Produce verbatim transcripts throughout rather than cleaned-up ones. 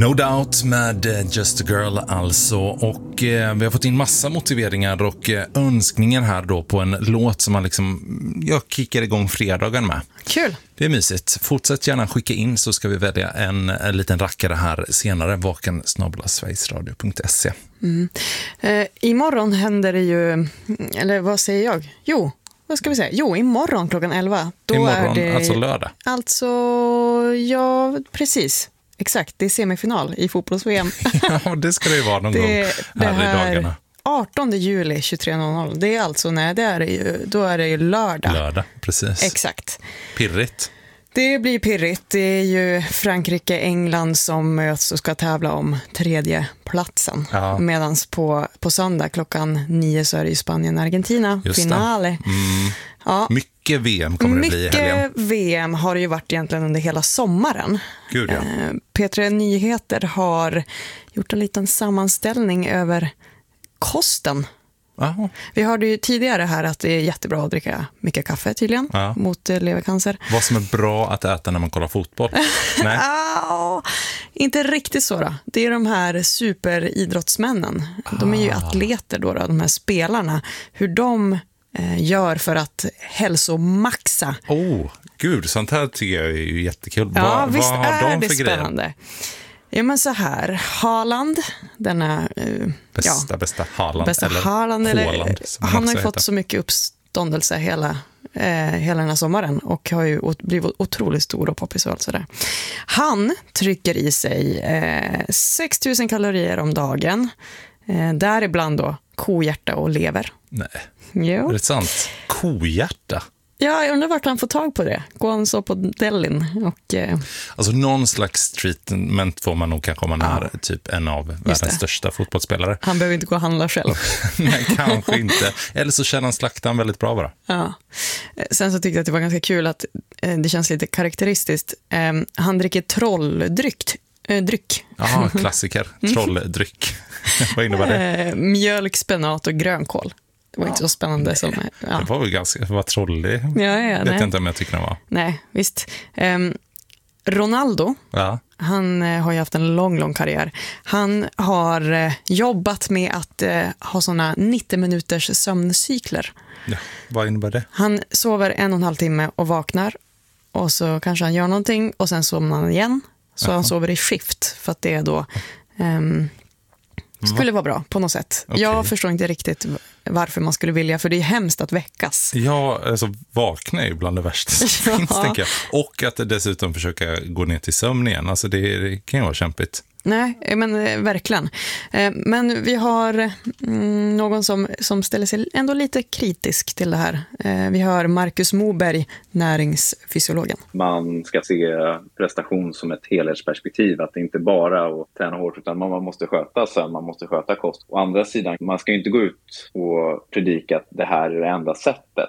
No Doubt med Just a Girl alltså, och eh, vi har fått in massa motiveringar och eh, önskningar här då på en låt som man liksom, jag kickar igång fredagen med. Kul! Det är mysigt. Fortsätt gärna skicka in så ska vi välja en, en liten rackare här senare, vaken snabel-a sverigesradio punkt se. Mm. Eh, imorgon händer det ju, eller vad säger jag? Jo, vad ska vi säga? Jo, imorgon klockan elva. Då imorgon, är det, alltså lördag. Alltså, ja, precis. Exakt, det är semifinal i fotbolls-V M. Ja, det ska det ju vara någon det, gång det här, här i dagarna. artonde juli tjugotre noll noll. Det är alltså, nej, det är det ju, då är det ju lördag. Lördag, precis. Exakt. Pirrigt. Det blir pirrigt. Det är ju Frankrike, England som möts och ska tävla om tredje platsen. Ja. Medan på, på söndag klockan nio så är det ju Spanien, Argentina, Just finale. Mm. Ja. Mycket V M kommer det bli i helgen. Mycket V M har det ju varit egentligen under hela sommaren. Gud, ja. eh, P tre Nyheter har gjort en liten sammanställning över kosten. Aha. Vi hörde ju tidigare här att det är jättebra att dricka mycket kaffe tydligen, ja. mot eh, levercancer. Vad som är bra att äta när man kollar fotboll? Nej. Ah, inte riktigt så då. Det är de här superidrottsmännen. De är ju atleter då, då, de här spelarna. Hur de eh, gör för att hälsomaxa. Oh, gud, sånt här tycker jag är ju jättekul. Ja, vad, visst vad har är de det för grejer? spännande. Ja, men så här, Haaland, denna uh, Bästa, ja, bästa Haaland. bästa eller Haaland, eller, Haaland, som han har ju också fått heter. så mycket uppståndelse hela, eh, hela den här sommaren och har ju blivit otroligt stor och poppis och allt sådär. Han trycker i sig eh, sex tusen kalorier om dagen, eh, däribland då kohjärta och lever. Nej, Jo. är det sant? Kohjärta? Ja, jag undrar vart han får tag på det. Går han så på Delin och... Eh... Alltså någon slags treatment får man nog kanske om man Ja. är typ en av världens det. största fotbollsspelare. Han behöver inte gå och handla själv. Nej, kanske inte. Eller så känner han slaktan väldigt bra bara. Ja. Sen så tyckte jag att det var ganska kul att eh, det känns lite karaktäristiskt. Eh, han dricker trolldryck. Eh, dryck. Ja, klassiker. Trolldryck. Vad innebär det? Eh, mjölk, spenat och grönkål. Det var ja. inte så spännande nej. som... Ja. Det var väl ganska... Det var trollig. Ja, ja, jag nej. vet inte om jag tycker det var. Nej, visst. Eh, Ronaldo, ja. han eh, har ju haft en lång, lång karriär. Han har eh, jobbat med att eh, ha såna nittio minuters sömncykler. Ja, vad innebär det? Han sover en och en halv timme och vaknar. Och så kanske han gör någonting och sen somnar han igen. Så Jaha. han sover i skift för att det då um, skulle vara bra på något sätt. Okay. Jag förstår inte riktigt varför man skulle vilja, för det är hemskt att väckas. Ja, alltså vakna är ju bland det värsta som ja. finns, tänker jag. Och att dessutom försöka gå ner till sömn igen. Alltså det, det kan ju vara kämpigt. Nej, men eh, verkligen. Eh, men vi har mm, någon som, som ställer sig ändå lite kritisk till det här. Eh, vi har Marcus Moberg, näringsfysiologen. Man ska se prestation som ett helhetsperspektiv. Att det inte bara är att träna hårt, utan man måste sköta sömn, man måste sköta kost. Å andra sidan, man ska ju inte gå ut och predika att det här är det enda sättet.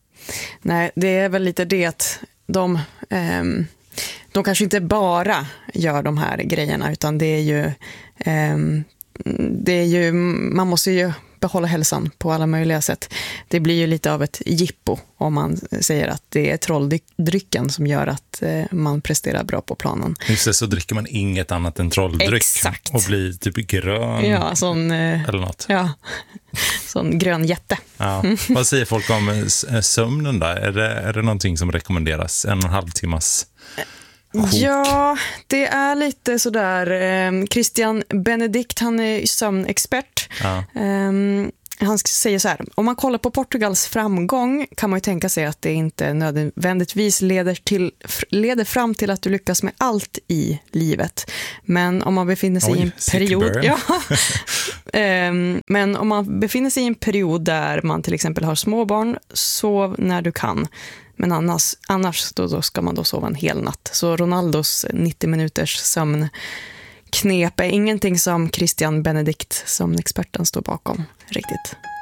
Nej, det är väl lite det att de... Ehm, De kanske inte bara gör de här grejerna, utan det är ju, eh, det är ju man måste ju behålla hälsan på alla möjliga sätt. Det blir ju lite av ett jippo om man säger att det är trolldrycken som gör att eh, man presterar bra på planen. Just det, så dricker man inget annat än trolldryck. Exakt. Och blir typ grön. Ja, sån, eh, eller något. Ja, sån grön jätte. Ja. Vad säger folk om sömnen då? Är det, är det någonting som rekommenderas? En och en halv timmas Kok. Ja, det är lite sådär. Eh, Christian Benedikt, han är sömnexpert. Ja. Eh, han säger så här: om man kollar på Portugals framgång kan man ju tänka sig att det inte nödvändigtvis leder, till, leder fram till att du lyckas med allt i livet. Men om man befinner sig Oj, i en period... Ja, eh, men om man befinner sig i en period där man till exempel har småbarn, sov när du kan. Men annars, annars då, då ska man då sova en hel natt. Så Ronaldos nittio minuters sömnknep är ingenting som Christian Benedikt, sömnexperten, står bakom riktigt.